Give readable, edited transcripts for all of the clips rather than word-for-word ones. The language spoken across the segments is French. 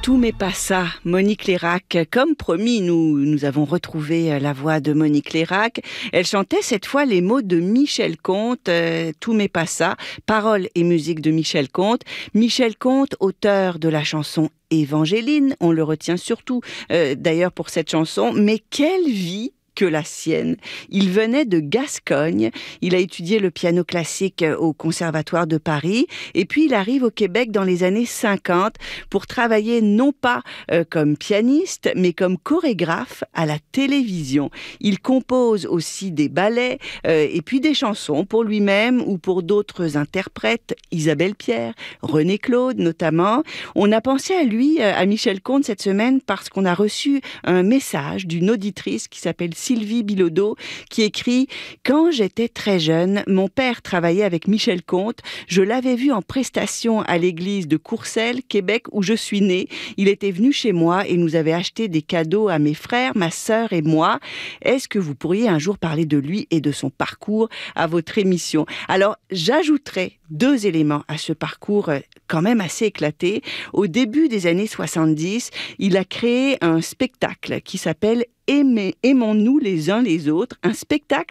Tout mais pas ça, Monique Lérac. Comme promis, nous avons retrouvé la voix de Monique Lérac. Elle chantait cette fois les mots de Michel Conte, Tout mais pas ça, paroles et musique de Michel Conte. Michel Conte, auteur de la chanson Évangéline, on le retient surtout d'ailleurs pour cette chanson, mais quelle vie que la sienne. Il venait de Gascogne, il a étudié le piano classique au Conservatoire de Paris et puis il arrive au Québec dans les années 50 pour travailler non pas comme pianiste mais comme chorégraphe à la télévision. Il compose aussi des ballets et puis des chansons pour lui-même ou pour d'autres interprètes, Isabelle Pierre, René Claude notamment. On a pensé à lui, à Michel Conte cette semaine parce qu'on a reçu un message d'une auditrice qui s'appelle Sylvie Bilodeau, qui écrit « Quand j'étais très jeune, mon père travaillait avec Michel Conte. Je l'avais vu en prestation à l'église de Courcelles, Québec, où je suis née. Il était venu chez moi et nous avait acheté des cadeaux à mes frères, ma sœur et moi. Est-ce que vous pourriez un jour parler de lui et de son parcours à votre émission ?» Alors, j'ajouterai 2 éléments à ce parcours quand même assez éclaté. Au début des années 70, il a créé un spectacle qui s'appelle Aimons-nous les uns les autres, un spectacle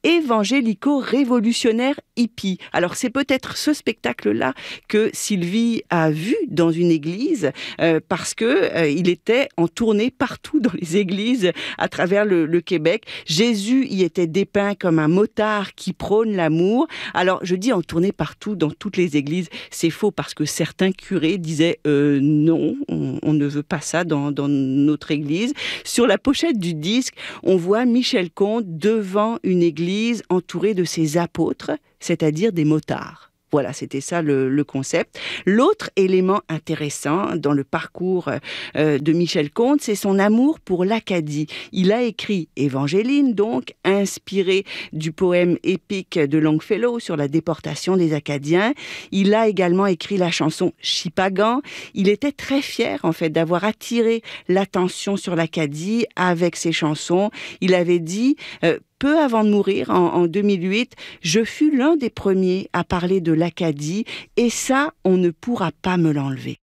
évangélico-révolutionnaire hippie. Alors c'est peut-être ce spectacle-là que Sylvie a vu dans une église parce que il était en tournée partout dans les églises à travers le Québec. Jésus y était dépeint comme un motard qui prône l'amour. Alors je dis en tournée partout dans toutes les églises, c'est faux parce que certains curés disaient non, on ne veut pas ça dans notre église. Sur la pochette du disque, on voit Michel Conte devant une église entouré de ses apôtres, c'est-à-dire des motards. Voilà, c'était ça le concept. L'autre élément intéressant dans le parcours de Michel Conte, c'est son amour pour l'Acadie. Il a écrit Évangéline, donc, inspiré du poème épique de Longfellow sur la déportation des Acadiens. Il a également écrit la chanson Chipagan. Il était très fier, en fait, d'avoir attiré l'attention sur l'Acadie avec ses chansons. Il avait dit peu avant de mourir, en 2008, je fus l'un des premiers à parler de l'Acadie et ça, on ne pourra pas me l'enlever.